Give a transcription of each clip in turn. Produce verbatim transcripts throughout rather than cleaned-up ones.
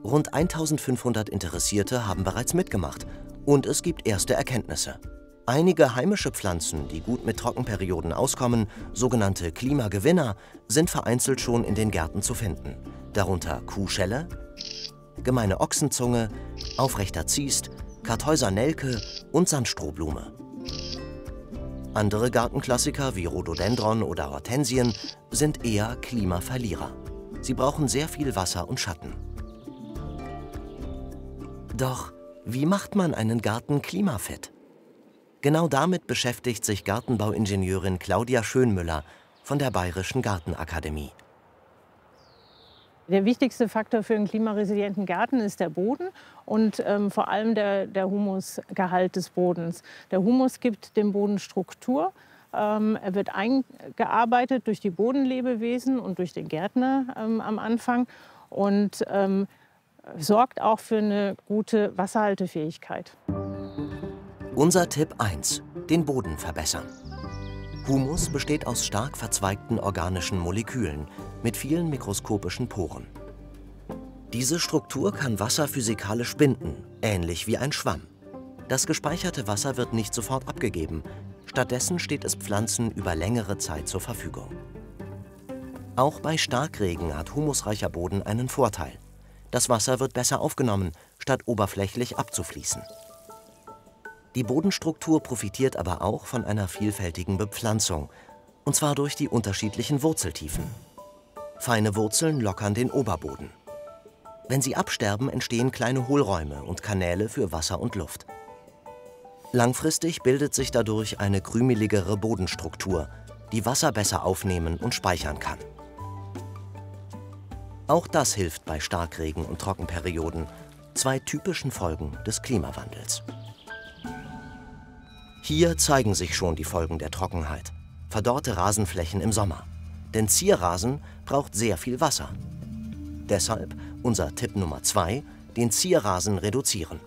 Rund eintausendfünfhundert Interessierte haben bereits mitgemacht und es gibt erste Erkenntnisse. Einige heimische Pflanzen, die gut mit Trockenperioden auskommen, sogenannte Klimagewinner, sind vereinzelt schon in den Gärten zu finden. Darunter Kuhschelle, gemeine Ochsenzunge, aufrechter Ziest, Kartäuser Nelke und Sandstrohblume. Andere Gartenklassiker wie Rhododendron oder Hortensien sind eher Klimaverlierer. Sie brauchen sehr viel Wasser und Schatten. Doch wie macht man einen Garten klimafit? Genau damit beschäftigt sich Gartenbauingenieurin Claudia Schönmüller von der Bayerischen Gartenakademie. Der wichtigste Faktor für einen klimaresilienten Garten ist der Boden und ähm, vor allem der, der Humusgehalt des Bodens. Der Humus gibt dem Boden Struktur. Ähm, er wird eingearbeitet durch die Bodenlebewesen und durch den Gärtner ähm, am Anfang und ähm, sorgt auch für eine gute Wasserhaltefähigkeit. Unser Tipp eins: Den Boden verbessern. Humus besteht aus stark verzweigten organischen Molekülen mit vielen mikroskopischen Poren. Diese Struktur kann Wasser physikalisch binden, ähnlich wie ein Schwamm. Das gespeicherte Wasser wird nicht sofort abgegeben, stattdessen steht es Pflanzen über längere Zeit zur Verfügung. Auch bei Starkregen hat humusreicher Boden einen Vorteil. Das Wasser wird besser aufgenommen, statt oberflächlich abzufließen. Die Bodenstruktur profitiert aber auch von einer vielfältigen Bepflanzung, und zwar durch die unterschiedlichen Wurzeltiefen. Feine Wurzeln lockern den Oberboden. Wenn sie absterben, entstehen kleine Hohlräume und Kanäle für Wasser und Luft. Langfristig bildet sich dadurch eine krümeligere Bodenstruktur, die Wasser besser aufnehmen und speichern kann. Auch das hilft bei Starkregen und Trockenperioden, zwei typischen Folgen des Klimawandels. Hier zeigen sich schon die Folgen der Trockenheit. Verdorrte Rasenflächen im Sommer. Denn Zierrasen braucht sehr viel Wasser. Deshalb unser Tipp Nummer zwei, den Zierrasen reduzieren.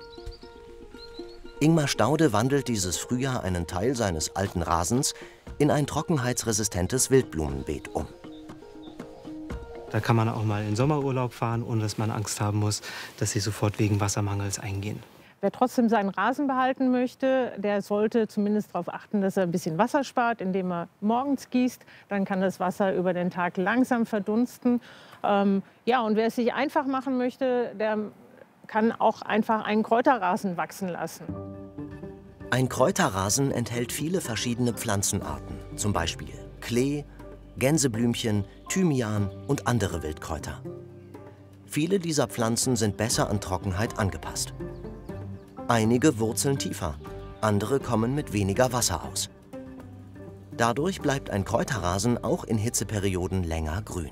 Ingmar Staude wandelt dieses Frühjahr einen Teil seines alten Rasens in ein trockenheitsresistentes Wildblumenbeet um. Da kann man auch mal in Sommerurlaub fahren, ohne dass man Angst haben muss, dass sie sofort wegen Wassermangels eingehen. Wer trotzdem seinen Rasen behalten möchte, der sollte zumindest darauf achten, dass er ein bisschen Wasser spart, indem er morgens gießt. Dann kann das Wasser über den Tag langsam verdunsten. Ähm, ja, und wer es sich einfach machen möchte, der kann auch einfach einen Kräuterrasen wachsen lassen. Ein Kräuterrasen enthält viele verschiedene Pflanzenarten, zum Beispiel Klee, Gänseblümchen, Thymian und andere Wildkräuter. Viele dieser Pflanzen sind besser an Trockenheit angepasst. Einige wurzeln tiefer, andere kommen mit weniger Wasser aus. Dadurch bleibt ein Kräuterrasen auch in Hitzeperioden länger grün.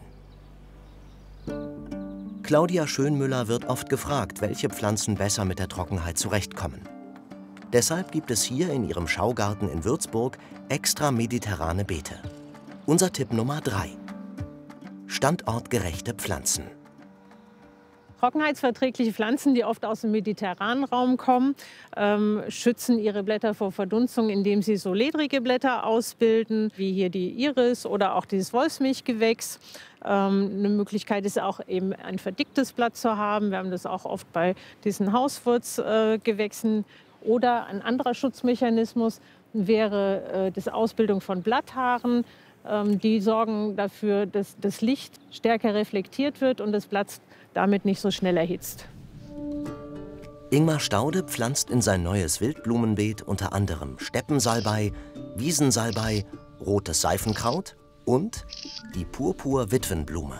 Claudia Schönmüller wird oft gefragt, welche Pflanzen besser mit der Trockenheit zurechtkommen. Deshalb gibt es hier in ihrem Schaugarten in Würzburg extra mediterrane Beete. Unser Tipp Nummer drei: Standortgerechte Pflanzen. Trockenheitsverträgliche Pflanzen, die oft aus dem mediterranen Raum kommen, ähm, schützen ihre Blätter vor Verdunstung, indem sie so ledrige Blätter ausbilden, wie hier die Iris oder auch dieses Wolfsmilchgewächs. Ähm, eine Möglichkeit ist auch eben ein verdicktes Blatt zu haben. Wir haben das auch oft bei diesen Hauswurzgewächsen. Oder ein anderer Schutzmechanismus wäre äh, die Ausbildung von Blatthaaren. Ähm, die sorgen dafür, dass das Licht stärker reflektiert wird und das Blatt damit nicht so schnell erhitzt. Ingmar Staude pflanzt in sein neues Wildblumenbeet unter anderem Steppensalbei, Wiesensalbei, rotes Seifenkraut und die Purpur-Witwenblume.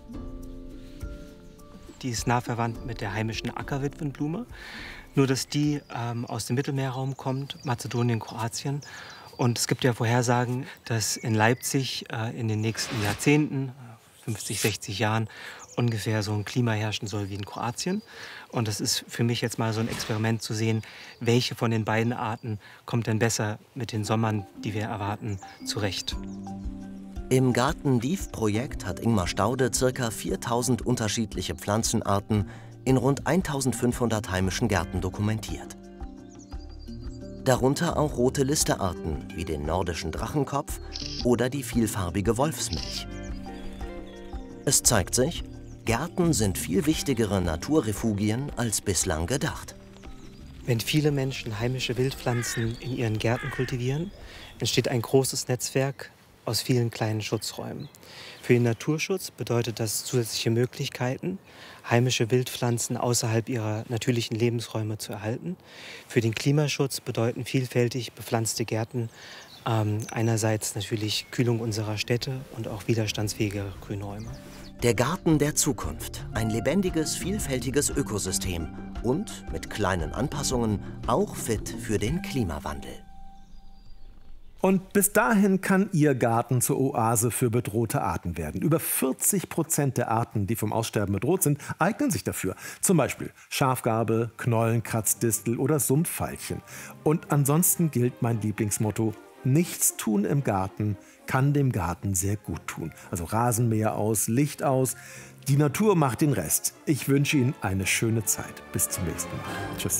Die ist nah verwandt mit der heimischen Ackerwitwenblume, nur dass die ähm, aus dem Mittelmeerraum kommt, Mazedonien, Kroatien. Und es gibt ja Vorhersagen, dass in Leipzig äh, in den nächsten Jahrzehnten, fünfzig, sechzig Jahren, ungefähr so ein Klima herrschen soll wie in Kroatien. Und das ist für mich jetzt mal so ein Experiment zu sehen, welche von den beiden Arten kommt denn besser mit den Sommern, die wir erwarten, zurecht. Im Garten-Dief-Projekt hat Ingmar Staude ca. viertausend unterschiedliche Pflanzenarten in rund eintausendfünfhundert heimischen Gärten dokumentiert. Darunter auch rote Listearten wie den nordischen Drachenkopf oder die vielfarbige Wolfsmilch. Es zeigt sich, Gärten sind viel wichtigere Naturrefugien als bislang gedacht. Wenn viele Menschen heimische Wildpflanzen in ihren Gärten kultivieren, entsteht ein großes Netzwerk aus vielen kleinen Schutzräumen. Für den Naturschutz bedeutet das zusätzliche Möglichkeiten, heimische Wildpflanzen außerhalb ihrer natürlichen Lebensräume zu erhalten. Für den Klimaschutz bedeuten vielfältig bepflanzte Gärten ähm, einerseits natürlich Kühlung unserer Städte und auch widerstandsfähige Grünräume. Der Garten der Zukunft, ein lebendiges, vielfältiges Ökosystem und mit kleinen Anpassungen auch fit für den Klimawandel. Und bis dahin kann Ihr Garten zur Oase für bedrohte Arten werden. Über vierzig Prozent der Arten, die vom Aussterben bedroht sind, eignen sich dafür. Zum Beispiel Schafgarbe, Knollenkratzdistel oder Sumpfveilchen. Und ansonsten gilt mein Lieblingsmotto: Nichts tun im Garten kann dem Garten sehr gut tun. Also Rasenmäher aus, Licht aus. Die Natur macht den Rest. Ich wünsche Ihnen eine schöne Zeit. Bis zum nächsten Mal. Tschüss.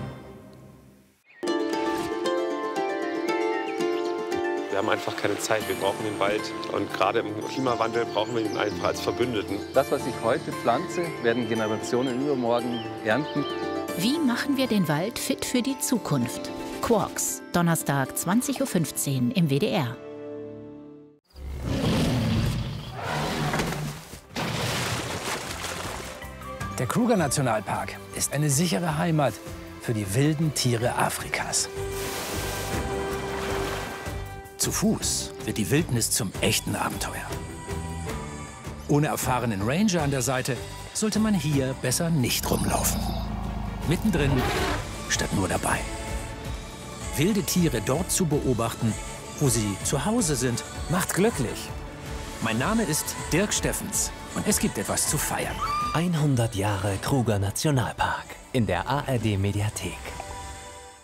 Wir haben einfach keine Zeit. Wir brauchen den Wald. Und gerade im Klimawandel brauchen wir ihn einfach als Verbündeten. Das, was ich heute pflanze, werden Generationen übermorgen ernten. Wie machen wir den Wald fit für die Zukunft? Quarks, Donnerstag zwanzig Uhr fünfzehn im W D R. Der Kruger-Nationalpark ist eine sichere Heimat für die wilden Tiere Afrikas. Zu Fuß wird die Wildnis zum echten Abenteuer. Ohne erfahrenen Ranger an der Seite sollte man hier besser nicht rumlaufen. Mittendrin statt nur dabei. Wilde Tiere dort zu beobachten, wo sie zu Hause sind, macht glücklich. Mein Name ist Dirk Steffens und es gibt etwas zu feiern. hundert Jahre Kruger Nationalpark in der A R D Mediathek.